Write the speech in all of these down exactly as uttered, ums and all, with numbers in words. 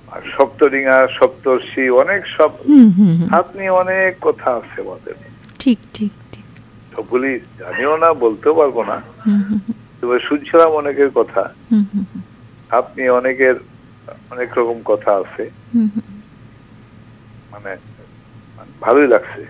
আর সপ্তডিঙা, সপ্তর্ষি, অনেক সব হাত নিয়ে অনেক কথা আছে আমাদের। ঠিক ঠিক ঠিক, সবগুলি জানিও না, বলতেও পারবো না, তবে শুনছিলাম অনেকের কথা। হাত নিয়ে অনেকের অনেক রকম কথা আছে, মানে ভালোই লাগছে।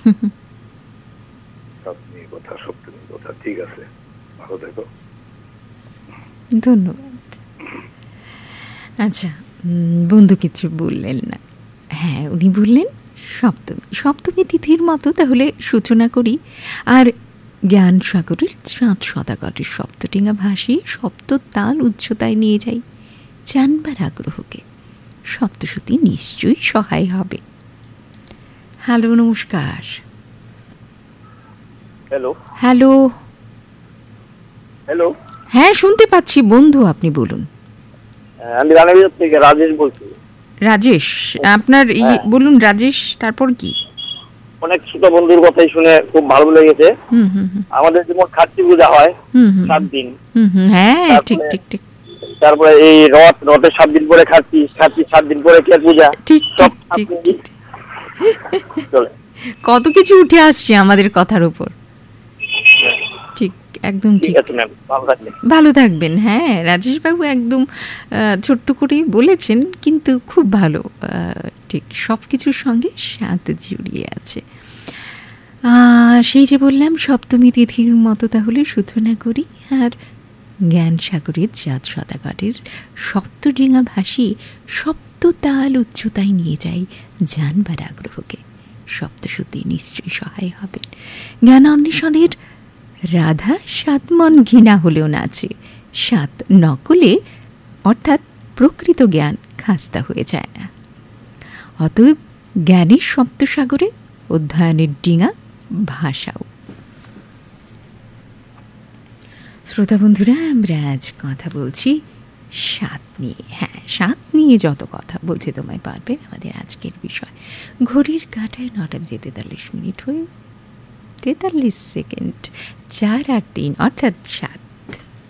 হাত নিয়ে কথা, সপ্তমী কথা, ঠিক আছে, ভালো থেকো, ধন্যবাদ। আচ্ছা, বন্ধু কিছু বললেন না। হ্যাঁ, উনি বললেন সপ্তমী, সপ্তমী তিথির মতো তাহলে সূচনা করি। আর জ্ঞান সাগরের চাঁদ সদাগরের সপ্তডিঙা ভাসিয়ে সপ্ত তাল উচ্চতায় নিয়ে যাই জানবার আগ্রহকে। সপ্তশতী নিশ্চয়ই সহায় হবে। হ্যালো, নমস্কার। হ্যালো হ্যালো হ্যালো হ্যাঁ, শুনতে পাচ্ছি বন্ধু, আপনি বলুন। আমি রানাঘাট থেকে রাজেশ বলছি। রাজেশ, আপনার বলুন রাজেশ, তারপর কি? অনেক ছোট বন্ধুর কথাই শুনে খুব ভালো লেগেছে। আমাদের যেমন খাট্টি পূজা হয় সাত দিন, হ্যাঁ ঠিক ঠিক ঠিক, তারপরে এই রথ, রথের সাত দিন পরে খাট্টি, খাট্টি সাত দিন পরে কে পূজা, ঠিক ঠিক ঠিক, কত কিছু উঠে আসছে আমাদের কথার উপর। ঠিক, একদম ঠিক। ভালো থাকবেন। হ্যাঁ, রাজেশ বাবু একদম ছোট্ট করেই বলেছেন, কিন্তু খুব ভালো। ঠিক, সব কিছুর সঙ্গে স্বাদ জড়িয়ে আছে। সেই যে বললাম সপ্তমী তিথির মতো তাহলে সূচনা করি। আর জ্ঞান সাগরের চাঁদ সদাগরের সপ্তডিঙা ভাসি সপ্ত তাল উচ্চতায় নিয়ে যাই জানবার আগ্রহকে। সপ্তশতী নিশ্চয়ই সহায় হবেন। জ্ঞান অন্বেষণের রাধা সাত মন ঘৃণা হলেও নাচে, সাত নকলে অর্থাৎ প্রকৃত জ্ঞান খাস্তা হয়ে যায় না। অতএব জ্ঞানের সপ্তসাগরে অধ্যয়নের ডিঙা ভাষাও। শ্রোতা বন্ধুরা, আমরা আজ কথা বলছি সাত নিয়ে। হ্যাঁ, সাত নিয়ে যত কথা বলছে তোমায় পারবে আমাদের আজকের বিষয়। ঘড়ির কাঁটায় নটা বেজে তেতাল্লিশ মিনিট হয়ে তেতাল্লিশ সেকেন্ড, চার আর তিন অর্থাৎ সাত।